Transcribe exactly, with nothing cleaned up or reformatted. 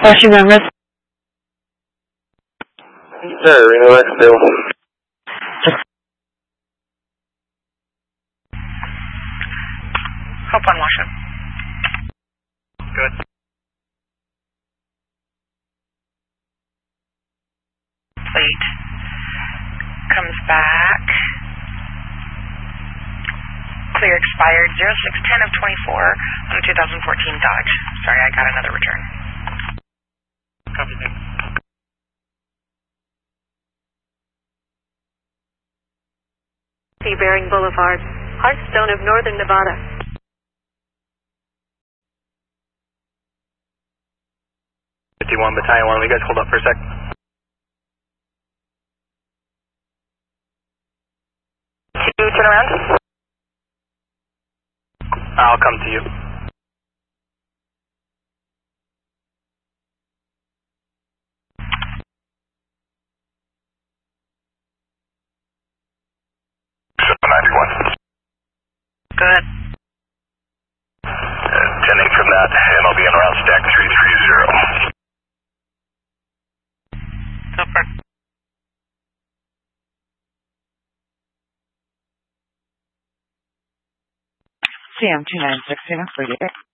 Washington Red. Sir, Reno Exville. Hope on Washington. Good. Plate comes back. Clear expired zero six ten of twenty-four on a two thousand fourteen Dodge. Sorry, I got another return. Copy. Bearing Boulevard, Hearthstone of Northern Nevada. fifty-one Battalion one, you guys hold up for a sec. Can you turn around? I'll come to you. seven ninety-one. Good. Attending from that, and I'll be in around stack three three zero. Super. C M two nine six, you know, for you.